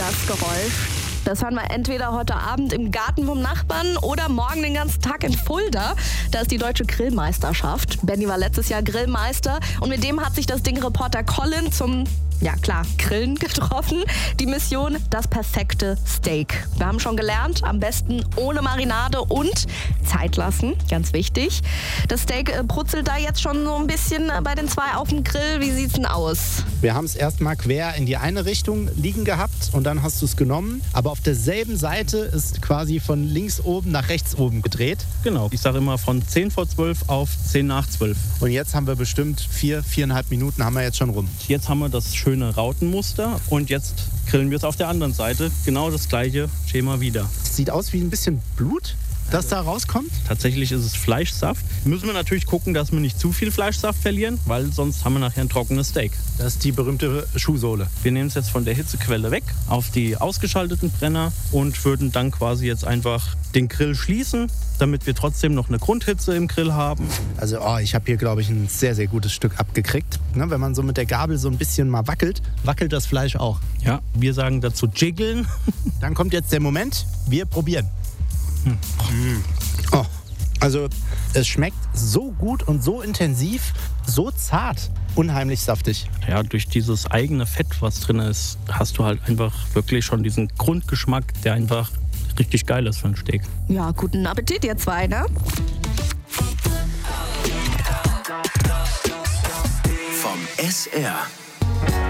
Das Geräusch, das hören wir entweder heute Abend im Garten vom Nachbarn oder morgen den ganzen Tag in Fulda. Da ist die Deutsche Grillmeisterschaft. Benny war letztes Jahr Grillmeister und mit dem hat sich das Ding-Reporter Colin zum, ja klar, Grillen getroffen. Die Mission, das perfekte Steak. Wir haben schon gelernt, am besten ohne Marinade und Zeit lassen, ganz wichtig. Das Steak brutzelt da jetzt schon so ein bisschen bei den zwei auf dem Grill. Wie sieht's denn aus? Wir haben es erstmal quer in die eine Richtung liegen gehabt und dann hast du es genommen. Aber auf derselben Seite ist quasi von links oben nach rechts oben gedreht. Genau, ich sage immer von 10 vor 12 auf 10 nach 12. Und jetzt haben wir bestimmt 4,5 Minuten haben wir jetzt schon rum. Jetzt haben wir das schöne Rautenmuster und jetzt grillen wir es auf der anderen Seite. Genau das gleiche Schema wieder. Sieht aus wie ein bisschen Blut, das da rauskommt. Tatsächlich ist es Fleischsaft. Müssen wir natürlich gucken, dass wir nicht zu viel Fleischsaft verlieren, weil sonst haben wir nachher ein trockenes Steak. Das ist die berühmte Schuhsohle. Wir nehmen es jetzt von der Hitzequelle weg auf die ausgeschalteten Brenner und würden dann quasi jetzt einfach den Grill schließen, damit wir trotzdem noch eine Grundhitze im Grill haben. Also ich habe hier, glaube ich, ein sehr, sehr gutes Stück abgekriegt. Ne, wenn man so mit der Gabel so ein bisschen mal wackelt, wackelt das Fleisch auch. Ja, wir sagen dazu jiggeln. Dann kommt jetzt der Moment, wir probieren. Oh, also es schmeckt so gut und so intensiv, so zart, unheimlich saftig. Ja, durch dieses eigene Fett, was drin ist, hast du halt einfach wirklich schon diesen Grundgeschmack, der einfach richtig geil ist für ein Steak. Ja, guten Appetit, ihr zwei, ne? Vom SR.